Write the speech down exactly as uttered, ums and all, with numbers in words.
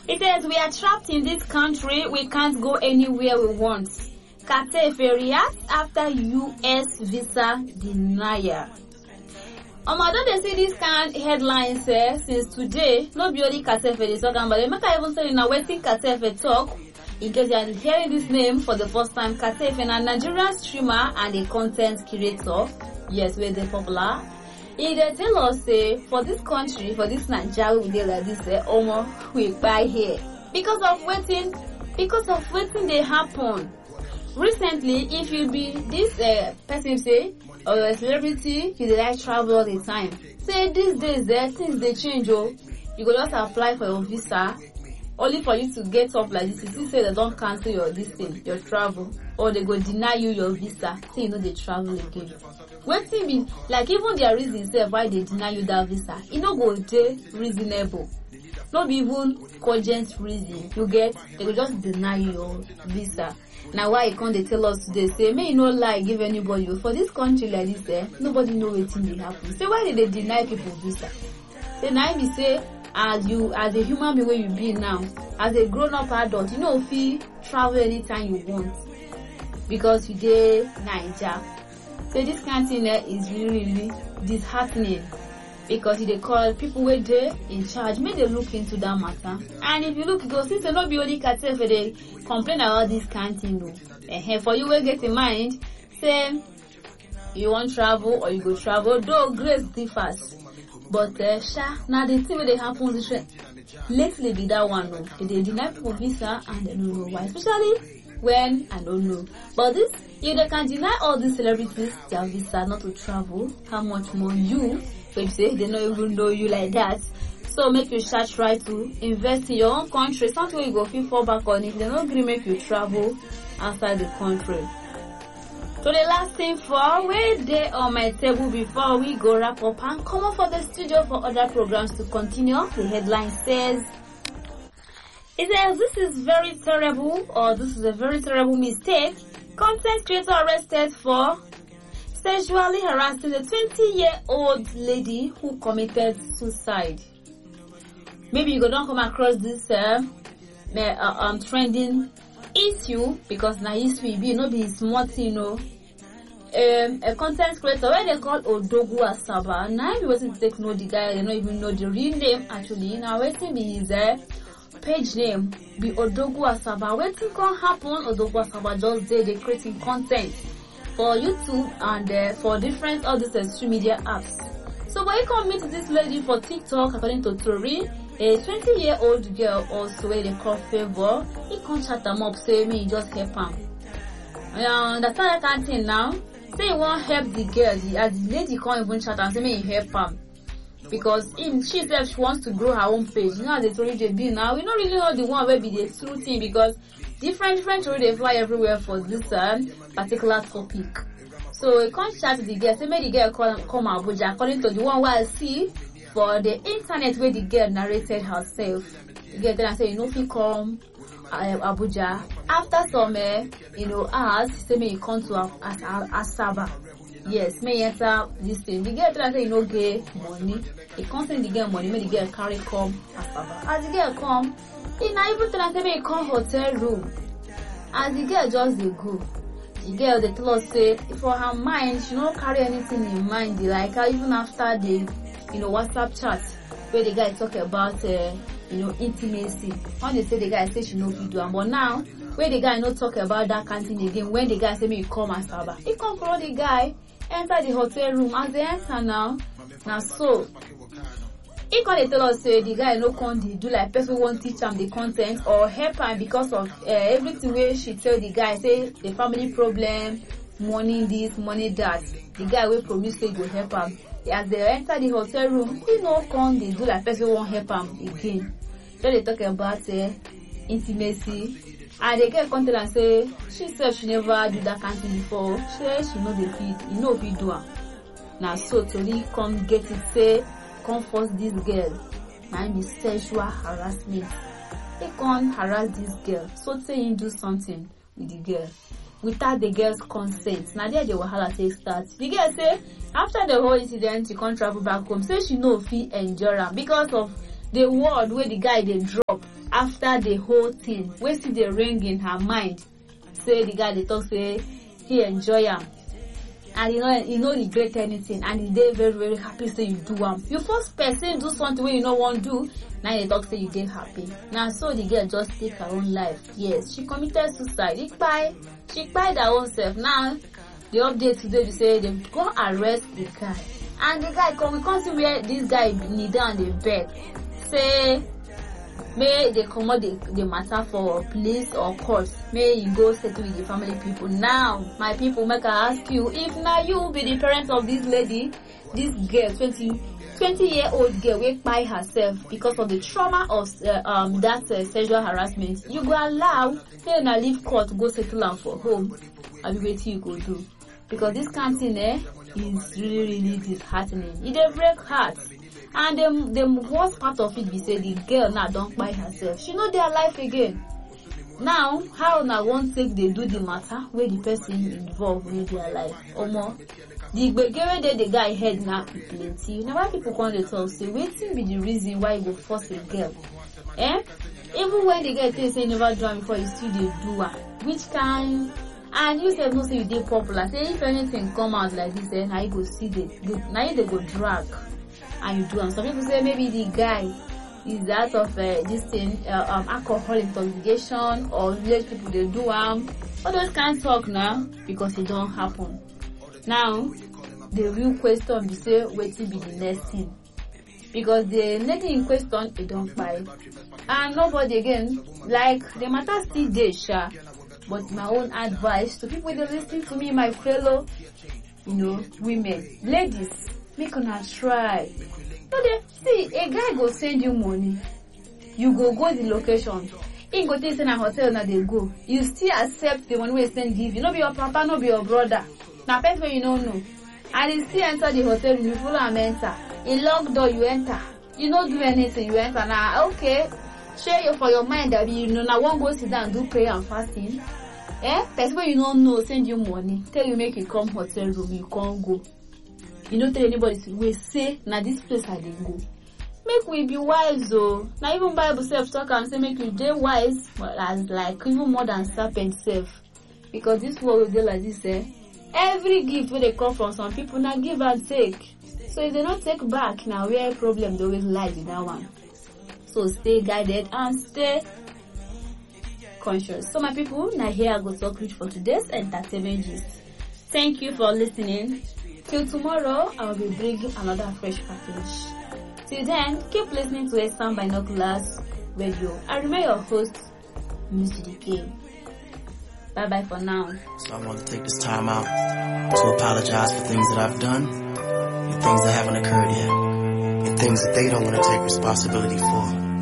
It says, we are trapped in this country. We can't go anywhere we want. Katefe reacts after U S visa denial. Um, I don't see this kind of headlines eh, since today. No be only Katefe is talking, but they make I even say now waiting Katefe talk. In case you are hearing this name for the first time, Katefe, a Nigerian streamer and a content creator. Yes, we're the popular. He they tell us say for this country, for this Nigeria, we dey like this. Eh, Omo, we buy here because of waiting, because of waiting they happen. Recently, if you be this uh, person say or a celebrity, you dey like travel all the time. Say these days, eh, things they change. Oh, you go just apply for your visa. Only for you to get up like this, you say they don't cancel your this thing, your travel, or they go deny you your visa, so you know they travel again. Waiting be like even their reason itself why they deny you that visa, it no go dey reasonable. Not be even cogent reason. You get they will just deny you your visa. Now why you can't they tell us today? Say may you no lie give anybody for this country like this eh, nobody know wetin dey happen. Say why did they deny people visa? Say now me say as you as a human being where you be now, as a grown up adult, you know if you travel anytime you want because you dey Naija. So this kind of thing is really really disheartening because they call people where they in charge, may they look into that matter. And if you look, you go see, so not be only Katefe they complain about this kind of thing though. And for you will get in mind, say you want travel or you go travel, though grace differs. But uh, sha, now the thing where they happen this lately be that one no. They deny people visa and they don't know why. Especially when I don't know. But this, if they can deny all these celebrities their visa not to travel, how much more you, so you say they don't even know you like that. So make you start try to invest in your own country. Something you go feel fall back on if they don't agree make you travel outside the country. So the last thing for we day on my table before we go wrap up and come up for the studio for other programs to continue. The headline says, it says this is very terrible or this is a very terrible mistake. Content creator arrested for sexually harassing a twenty-year-old lady who committed suicide. Maybe you go don't come across this uh, uh, um trending issue because now issue be no be smart, you know. Um, a content creator where they call Odogwu Asaba. Now if you wasn't take know the guy, they don't even know the real name actually. Now waiting be his uh, page name be Odogwu Asaba. Waiting can happen. Odogwu Asaba just did they creating content for YouTube and uh, for different other social media apps. So when you come meet this lady for TikTok, according to Tori, a twenty-year-old girl also where they call Favor, he can't chat them up, say me just help him. Um, that's all I can think now. Say you won't help the girl, the, as the lady can't even chat and say me help him. Because in she said she wants to grow her own page. You know how the story they be now. We don't really know the one where be the true thing because different different story they fly everywhere for this um, particular topic. So you can't chat to the girl. Say make the girl call come Abuja according to the one where I see for the internet where the girl narrated herself. The girl then I say you know if you come uh, Abuja after some uh, you know hours, say me you come to as Asaba. Yes, may enter this thing. The girl tell her say you no get money. He can't send the girl money, make the girl carry come Asaba. As the girl come, he not even tell her say me come hotel room. As the girl just dey go, the girl they tell us say for her mind she don't carry anything in mind. Like her even after the you know WhatsApp chat where the guy talk about uh, you know intimacy. When they say the guy say she no fit do am, but now where the guy no talk about that kind of thing again. When the guy say me come Asaba, he come follow the guy. Enter the hotel room. As they enter now, now so he can tell us say the guy no con dey do like person won't teach him the content or help him because of uh, everything where she tell the guy say the family problem, money this, money that. The guy will promise say go help him. As they enter the hotel room, he no con dey do like person won't help him again. So they talk about uh, intimacy. And the girl come tell and say she said she never do that kind of thing before. She she know the fit, you know if you do am. Now so Tori come get it say come force this girl. Now be sexual harassment. He come harass this girl. So say him do something with the girl without the girl's consent. Now there the wahala take start. The girl say after the whole incident she can't travel back home. Say she no fit endure am because of the word where the guy they drop. after the whole thing, wey still dey ring in her mind, say the guy dey talk say he enjoy am and you know he no regret anything and he dey very very happy say you do am. You first person do something wey you no wan do, now you talk say you dey happy. Na so the girl just take her own life. Yes, she committed suicide. She kpai she kpai her own self. Now the update today be say dem go arrest the guy, and the guy come we come see where this guy kneel down dey beg say may they comot the the matter for police or court, may you go settle with the family people. Now my people, make I ask you, if na you be the parent of this lady, this girl, twenty year old girl wey kpai herself because of the trauma of uh, um that uh, sexual harassment, you go allow say na leave court go settle am for home? Abi wetin you go do? Because this kind of thing eh is really really disheartening. E dey break heart. And the, the worst part of it be say the girl now don't kpai herself. She know their life again. Now, how na one take they do the matter where the person involved with their life? Omo, the gbege wey dey the guy head now plenty. Now why people come dey talk say wetin be the reason why you go force a girl? Eh? Even when the girl tell you say you never do am before, you still dey do am. Which kind? And you say no say you dey popular. Say if anything come out like this, then now you go see the now you dey go drag. And you do and some people say maybe the guy is out of uh, this thing uh, um alcohol intoxication, or village people they do um all those kind of talk now because it don't happen. Now the real question be say wetin be the next thing, because the lady in question it don't buy and nobody again like the matter still dey sha. But my own advice to people that listen to me, my fellow you know women, ladies, make una try. So they see a guy go send you money, you go go the location, he go take in a hotel na they go. You still accept the money we send give you. No be your papa, no be your brother. Now person you don't know. And he still enter the hotel, you follow him enter. In lock door you enter. You don't do anything, you enter now. Okay, share you for your mind that you know now one go sit down and do prayer and fasting. Eh? Person you don't know send you money, tell you make you come hotel room, you can't go. You don't tell anybody we say now this place I dey go. Make we be wise though. Now even Bible self talk and say make you dey wise, but as like even more than serpent self. Because this world will dey like this eh. Every gift where they come from some people now give and take. So if they don't take back now where problem they always lie with that one. So stay guided and stay conscious. So my people, now here I go talk rich for today's entertainment gist. Thank you for listening. Till tomorrow, I will be bringing another fresh package. Till then, keep listening to Eastern Binoculars Radio. I remain your host, Miss D K. Bye bye for now. So I want to take this time out to apologize for things that I've done, and things that haven't occurred yet, and things that they don't want to take responsibility for.